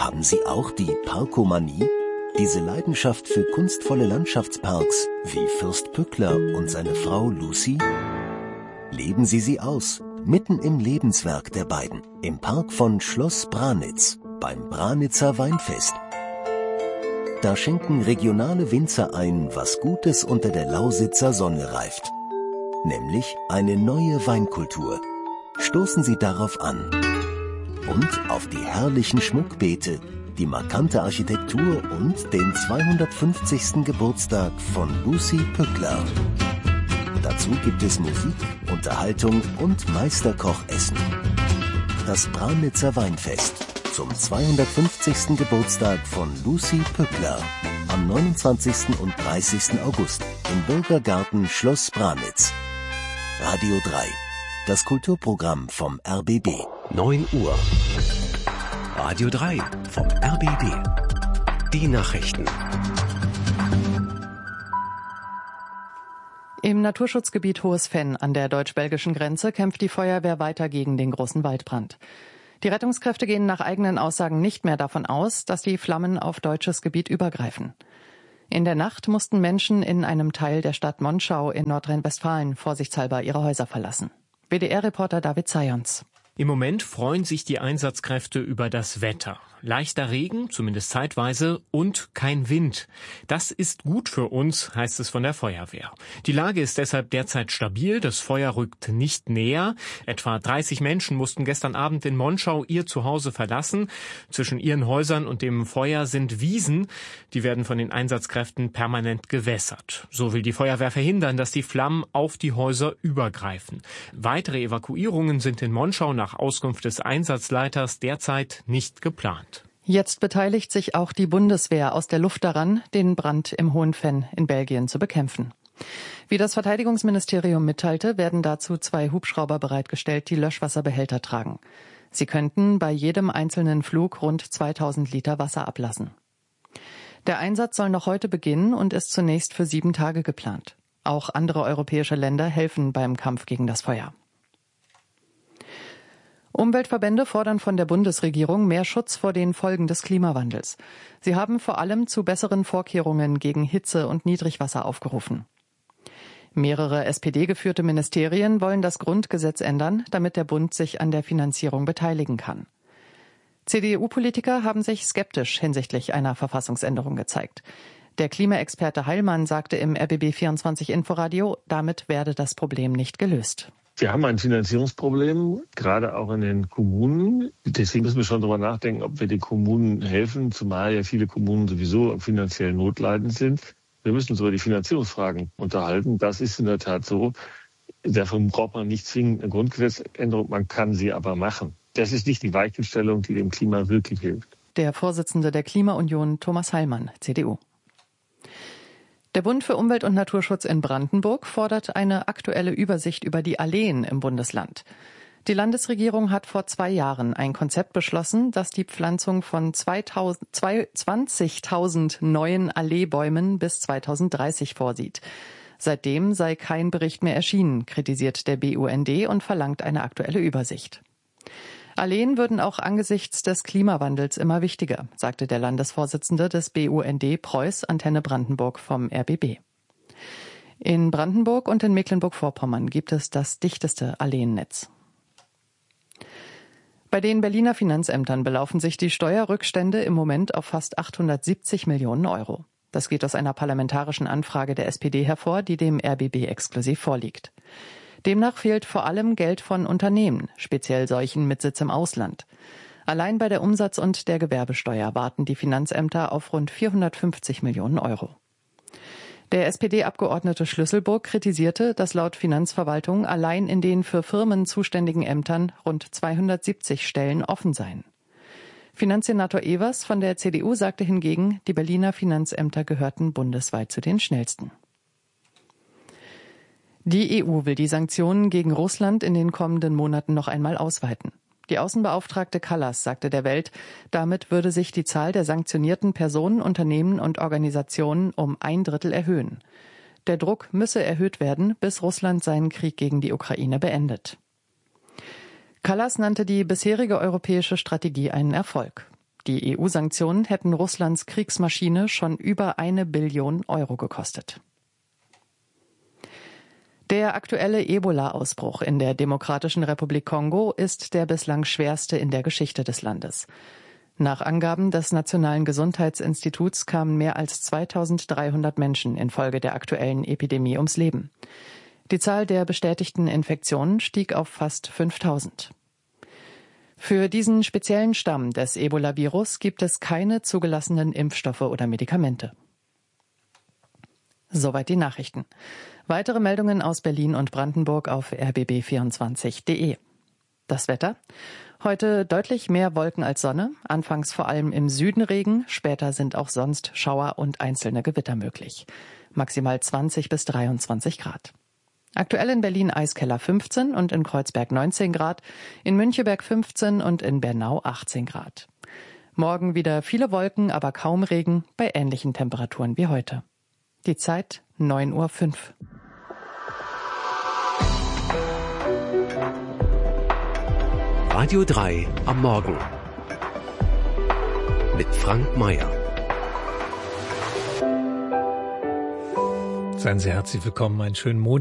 Haben Sie auch die Parkomanie? Diese Leidenschaft für kunstvolle Landschaftsparks wie Fürst Pückler und seine Frau Lucy? Leben Sie sie aus, mitten im Lebenswerk der beiden, im Park von Schloss Branitz, beim Branitzer Weinfest. Da schenken regionale Winzer ein, was Gutes unter der Lausitzer Sonne reift. Nämlich eine neue Weinkultur. Stoßen Sie darauf an. Und auf die herrlichen Schmuckbeete, die markante Architektur und den 250. Geburtstag von Lucy Pückler. Dazu gibt es Musik, Unterhaltung und Meisterkochessen. Das Branitzer Weinfest zum 250. Geburtstag von Lucy Pückler am 29. und 30. August im Bürgergarten Schloss Branitz. Radio 3, das Kulturprogramm vom RBB. 9 Uhr. Radio 3 vom RBB. Die Nachrichten. Im Naturschutzgebiet Hohes Venn an der deutsch-belgischen Grenze kämpft die Feuerwehr weiter gegen den großen Waldbrand. Die Rettungskräfte gehen nach eigenen Aussagen nicht mehr davon aus, dass die Flammen auf deutsches Gebiet übergreifen. In der Nacht mussten Menschen in einem Teil der Stadt Monschau in Nordrhein-Westfalen vorsichtshalber ihre Häuser verlassen. WDR-Reporter David Zayons. Im Moment freuen sich die Einsatzkräfte über das Wetter. Leichter Regen, zumindest zeitweise, und kein Wind. Das ist gut für uns, heißt es von der Feuerwehr. Die Lage ist deshalb derzeit stabil, das Feuer rückt nicht näher. Etwa 30 Menschen mussten gestern Abend in Monschau ihr Zuhause verlassen. Zwischen ihren Häusern und dem Feuer sind Wiesen. Die werden von den Einsatzkräften permanent gewässert. So will die Feuerwehr verhindern, dass die Flammen auf die Häuser übergreifen. Weitere Evakuierungen sind in Monschau nach Auskunft des Einsatzleiters derzeit nicht geplant. Jetzt beteiligt sich auch die Bundeswehr aus der Luft daran, den Brand im Hohen Venn in Belgien zu bekämpfen. Wie das Verteidigungsministerium mitteilte, werden dazu 2 Hubschrauber bereitgestellt, die Löschwasserbehälter tragen. Sie könnten bei jedem einzelnen Flug rund 2000 Liter Wasser ablassen. Der Einsatz soll noch heute beginnen und ist zunächst für 7 Tage geplant. Auch andere europäische Länder helfen beim Kampf gegen das Feuer. Umweltverbände fordern von der Bundesregierung mehr Schutz vor den Folgen des Klimawandels. Sie haben vor allem zu besseren Vorkehrungen gegen Hitze und Niedrigwasser aufgerufen. Mehrere SPD-geführte Ministerien wollen das Grundgesetz ändern, damit der Bund sich an der Finanzierung beteiligen kann. CDU-Politiker haben sich skeptisch hinsichtlich einer Verfassungsänderung gezeigt. Der Klimaexperte Heilmann sagte im RBB 24 Inforadio, damit werde das Problem nicht gelöst. Wir haben ein Finanzierungsproblem, gerade auch in den Kommunen. Deswegen müssen wir schon darüber nachdenken, ob wir den Kommunen helfen, zumal ja viele Kommunen sowieso finanziell notleidend sind. Wir müssen uns über die Finanzierungsfragen unterhalten. Das ist in der Tat so. Davon braucht man nicht zwingend eine Grundgesetzänderung, man kann sie aber machen. Das ist nicht die Weichenstellung, die dem Klima wirklich hilft. Der Vorsitzende der Klimaunion, Thomas Heilmann, CDU. Der Bund für Umwelt und Naturschutz in Brandenburg fordert eine aktuelle Übersicht über die Alleen im Bundesland. Die Landesregierung hat vor 2 Jahren ein Konzept beschlossen, das die Pflanzung von 20.000 neuen Alleebäumen bis 2030 vorsieht. Seitdem sei kein Bericht mehr erschienen, kritisiert der BUND und verlangt eine aktuelle Übersicht. Alleen würden auch angesichts des Klimawandels immer wichtiger, sagte der Landesvorsitzende des BUND Preuß Antenne Brandenburg vom RBB. In Brandenburg und in Mecklenburg-Vorpommern gibt es das dichteste Alleennetz. Bei den Berliner Finanzämtern belaufen sich die Steuerrückstände im Moment auf fast 870 Millionen Euro. Das geht aus einer parlamentarischen Anfrage der SPD hervor, die dem RBB exklusiv vorliegt. Demnach fehlt vor allem Geld von Unternehmen, speziell solchen mit Sitz im Ausland. Allein bei der Umsatz- und der Gewerbesteuer warten die Finanzämter auf rund 450 Millionen Euro. Der SPD-Abgeordnete Schlüsselburg kritisierte, dass laut Finanzverwaltung allein in den für Firmen zuständigen Ämtern rund 270 Stellen offen seien. Finanzsenator Evers von der CDU sagte hingegen, die Berliner Finanzämter gehörten bundesweit zu den schnellsten. Die EU will die Sanktionen gegen Russland in den kommenden Monaten noch einmal ausweiten. Die Außenbeauftragte Kallas sagte der Welt, damit würde sich die Zahl der sanktionierten Personen, Unternehmen und Organisationen um 1/3 erhöhen. Der Druck müsse erhöht werden, bis Russland seinen Krieg gegen die Ukraine beendet. Kallas nannte die bisherige europäische Strategie einen Erfolg. Die EU-Sanktionen hätten Russlands Kriegsmaschine schon über 1 Billion Euro gekostet. Der aktuelle Ebola-Ausbruch in der Demokratischen Republik Kongo ist der bislang schwerste in der Geschichte des Landes. Nach Angaben des Nationalen Gesundheitsinstituts kamen mehr als 2300 Menschen infolge der aktuellen Epidemie ums Leben. Die Zahl der bestätigten Infektionen stieg auf fast 5000. Für diesen speziellen Stamm des Ebola-Virus gibt es keine zugelassenen Impfstoffe oder Medikamente. Soweit die Nachrichten. Weitere Meldungen aus Berlin und Brandenburg auf rbb24.de. Das Wetter? Heute deutlich mehr Wolken als Sonne, anfangs vor allem im Süden Regen, später sind auch sonst Schauer und einzelne Gewitter möglich. Maximal 20 bis 23 Grad. Aktuell in Berlin Eiskeller 15 und in Kreuzberg 19 Grad, in Müncheberg 15 und in Bernau 18 Grad. Morgen wieder viele Wolken, aber kaum Regen, bei ähnlichen Temperaturen wie heute. Die Zeit 9:05 Uhr. Radio 3 am Morgen mit Frank Mayer. Seien Sie herzlich willkommen, einen schönen Montag.